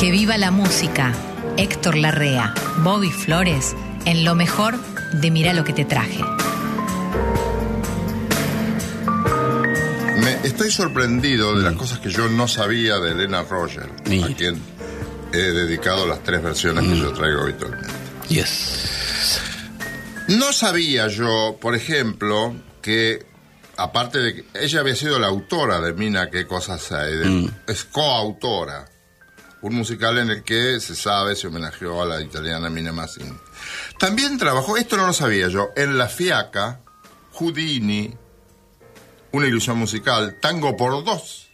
Que viva la música. Héctor Larrea, Bobby Flores, en lo mejor de Mirá lo que te traje. Estoy sorprendido de las cosas que yo no sabía de Elena Roger, a quien he dedicado las 3 versiones que yo traigo habitualmente. Yes. No sabía yo, por ejemplo, que aparte de que ella había sido la autora de Mina, qué cosas hay, es coautora. Un musical en el que se sabe, se homenajeó a la italiana Mina Mazzini. También trabajó, esto no lo sabía yo, en La Fiaca, Houdini, Una ilusión musical, Tango por 2,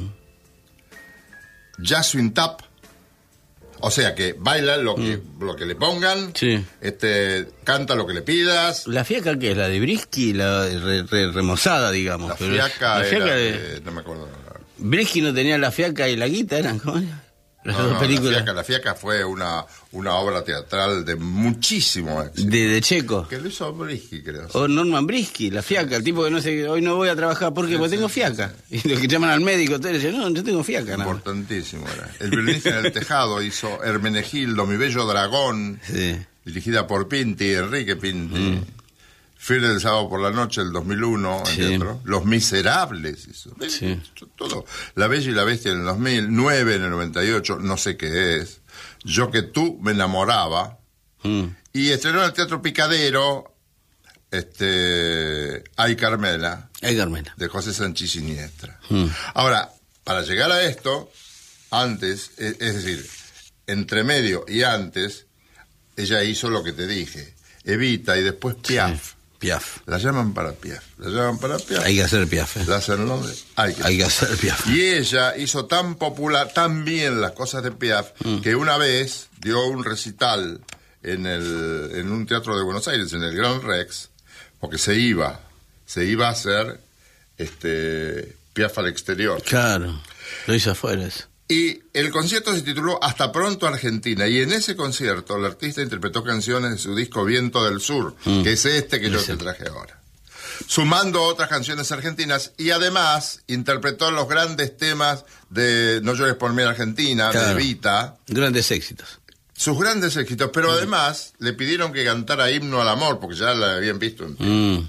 Jazz Swing Tap, o sea que baila lo que le pongan, sí. Canta lo que le pidas. ¿La Fiaca qué es? ¿La de Brisky? La remozada, digamos. La Fiaca era no me acuerdo. Brisky no tenía La Fiaca y La Guita, ¿eran? ¿Cómo era? No, La Fiaca fue una obra teatral de muchísimo éxito. De Checo. Que lo hizo Brisky, creo. O Norman Brisky, La Fiaca, el tipo que no sé, hoy no voy a trabajar porque tengo fiaca. Y los que llaman al médico, todos dicen, no, yo tengo fiaca. Importantísimo era. El violinista en el tejado hizo Hermenegildo, Mi bello dragón, sí. Dirigida por Pinti, Enrique Pinti. Fiebre del sábado por la noche, el 2001, en teatro. Los Miserables hizo. Sí. Todo. La Bella y la Bestia en el 2009, en el 98, no sé qué es. Yo que tú me enamoraba. Y estrenó en el Teatro Picadero Ay Carmela. Ay Carmela. De José Sanchís Siniestra. Ahora, para llegar a esto, antes, es decir, entre medio y antes, ella hizo lo que te dije. Evita y después Piaf. Sí. Piaf. La llaman para Piaf. Hay que hacer Piaf. La hacen en Londres. Hay que hacer Piaf. Y ella hizo tan popular, tan bien las cosas de Piaf, que una vez dio un recital en un teatro de Buenos Aires, en el Gran Rex, porque se iba a hacer Piaf al exterior. Claro, lo hizo afuera eso. Y el concierto se tituló Hasta pronto Argentina, y en ese concierto el artista interpretó canciones de su disco Viento del Sur, que es que yo te traje ahora, sumando otras canciones argentinas, y además interpretó los grandes temas de No llores por mí Argentina, claro, de Evita. Grandes éxitos. Sus grandes éxitos, pero además le pidieron que cantara Himno al Amor, porque ya la habían visto en pie.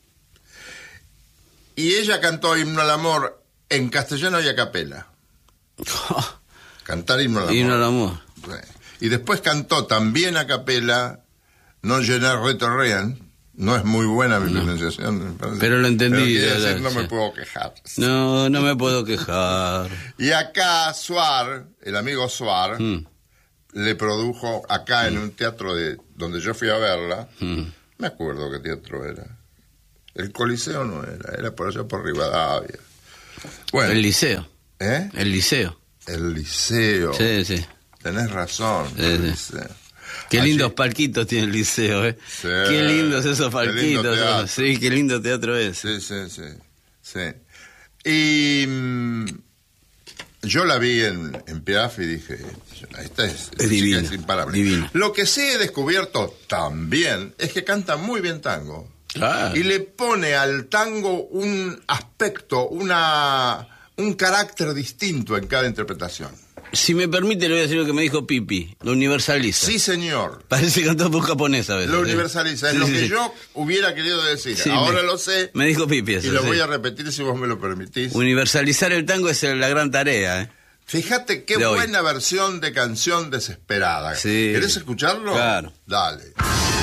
Y ella cantó Himno al Amor en castellano y a capela. Cantar Himno al Amor. Himno al Amor. Y después cantó también a capela Non je ne rien. No es muy buena mi pronunciación. Pero lo entendí. Pero decir, no me puedo quejar. No me puedo quejar. Y acá Suar, el amigo Suar, le produjo acá en un teatro donde yo fui a verla. Me acuerdo qué teatro era. El Coliseo no era por allá por Rivadavia. Bueno, el Liceo. ¿Eh? El Liceo. El Liceo. Sí. Tenés razón. Sí. El Liceo. Qué lindos palquitos tiene el Liceo, ¿eh? Sí. Qué lindos esos palquitos. Sí, qué lindo teatro es. Sí. Y yo la vi en Piaf y dije, esta es divina, es imparable. Divina. Lo que sí he descubierto también es que canta muy bien tango. Claro. Y le pone al tango un aspecto, un carácter distinto en cada interpretación. Si me permite, le voy a decir lo que me dijo Pipi. Lo universaliza. Sí, señor. Parece que cantó por japonés a veces. Lo universaliza. Es lo que yo hubiera querido decir. Sí, ahora lo sé. Me dijo Pipi eso. Y lo voy a repetir si vos me lo permitís. Universalizar el tango es la gran tarea, ¿eh? Fíjate qué buena versión de Canción Desesperada. Sí. ¿Querés escucharlo? Claro. Dale.